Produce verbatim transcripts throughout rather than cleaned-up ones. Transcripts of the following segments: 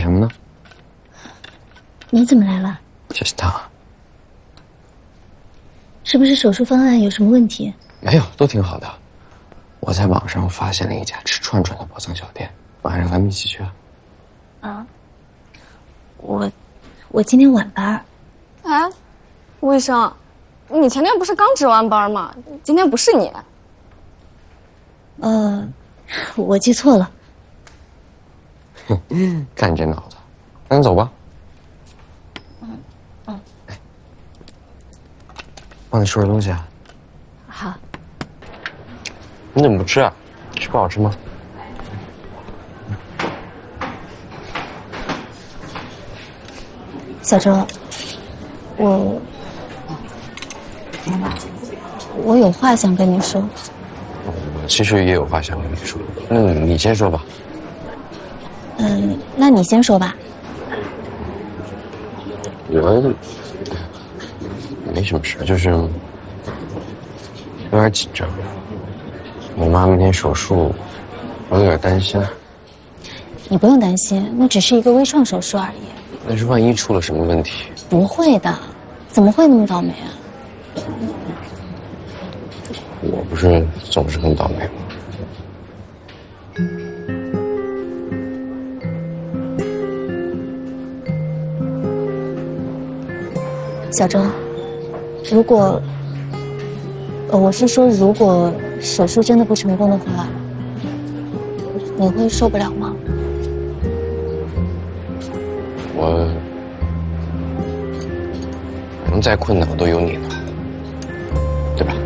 什么呢？ 你怎么来了？ 就是他。 是不是手术方案有什么问题？ 没有，都挺好的。我在网上发现了一家吃串串的宝藏小店，晚上咱们一起去啊。 啊，我我今天晚班。 哎，吴医生，你前天不是刚值完班吗？今天不是你。 呃，我记错了。 哼，看你这脑子，那你走吧。 嗯嗯。 哎，帮你收拾东西啊。 好。 你怎么不吃啊？吃不好吃吗？ 小周，我我有话想跟你说。 我其实也有话想跟你说，那你先说吧。 嗯，那你先说吧。 我没什么事，就是有点紧张。我妈明天手术，我有点担心。 你不用担心，那只是一个微创手术而已。 但是万一出了什么问题？ 不会的，怎么会那么倒霉啊？ 我不是总是很倒霉吗？ 小周，如果，呃，我是说，如果手术真的不成功的话，你会受不了吗？ 我可能再困难我都有你呢，对吧？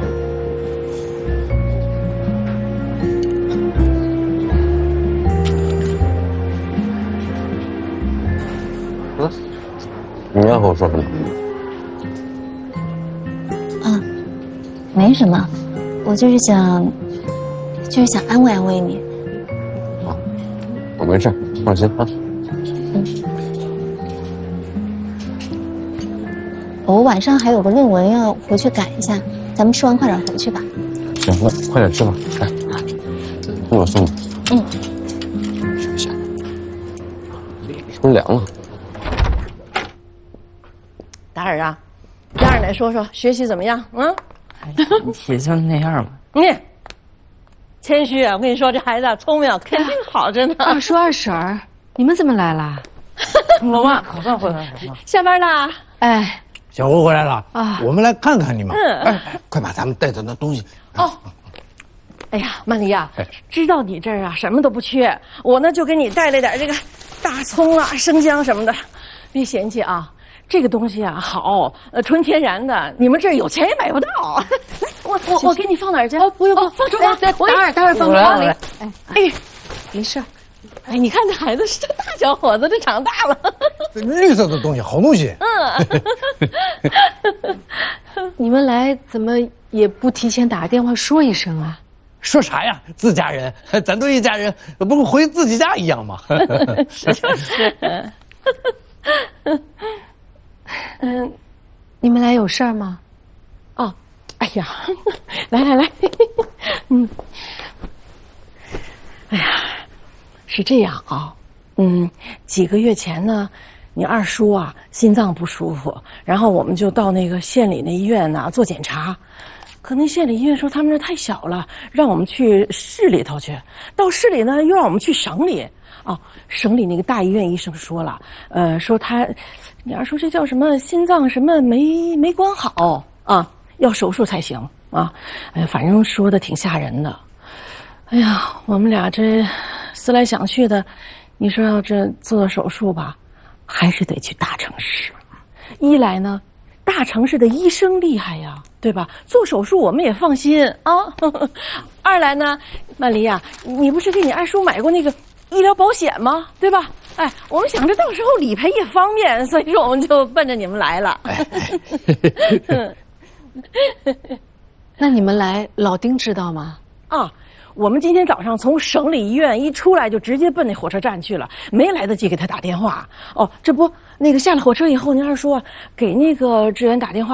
嗯，你要和我说什么？ 啊，没什么，我就是想，就是想安慰安慰你。 啊，我没事，放心啊。 嗯。我晚上还有个论文要回去改一下，咱们吃完快点回去吧。 行，那快点吃吧。来，给我送吧。 嗯。 吃一下，是不是凉了？ 达尔啊，亚二奶说说学习怎么样？嗯， 哎，也就那样吧。 你谦虚啊！我跟你说，这孩子聪明，肯定好着呢。 二叔二婶儿，你们怎么来啦？ 老妈，可算回来了。 下班啦？ 哎， 小吴回来了啊， 我们来看看你们。 嗯， 哎，快把咱们带走的东西。 哦，哎呀，曼丽呀，知道你这儿啊什么都不缺，我呢就给你带了点这个大葱啊、生姜什么的，别嫌弃啊。这个东西啊好，呃，纯天然的，你们这儿有钱也买不到。我我我给你放哪儿去？哦，不用，哦，放厨房。 对， 我待会儿待会儿放厨房里。 哎哎， 没事。 哎，你看这孩子是大小伙子，这长大了。 绿色的东西，好东西。 嗯。 你们来怎么也不提前打个电话说一声啊？ 说啥呀？自家人，咱都一家人，不跟回自己家一样吗？ 是是。 嗯，你们来有事儿吗？ 哦，哎呀，来来来，嗯，哎呀，是这样啊，嗯，几个月前呢，你二叔啊心脏不舒服，然后我们就到那个县里那医院呐做检查，可那县里医院说他们这太小了，让我们去市里头去，到市里呢又让我们去省里。哦，省里那个大医院医生说了，呃，说他，你二叔这叫什么心脏什么没没管好啊，要手术才行啊，哎，反正说的挺吓人的。哎呀，我们俩这思来想去的，你说要这做手术吧，还是得去大城市。一来呢，大城市的医生厉害呀，对吧？做手术我们也放心啊。二来呢，曼丽呀，你不是给你二叔买过那个医疗保险吗？对吧？哎，我们想着到时候理赔也方便，所以说我们就奔着你们来了。 那你们来，老丁知道吗？ 啊，我们今天早上从省里医院一出来，就直接奔那火车站去了，没来得及给他打电话。哦，这不，那个下了火车以后，您二叔啊给那个职员打电话。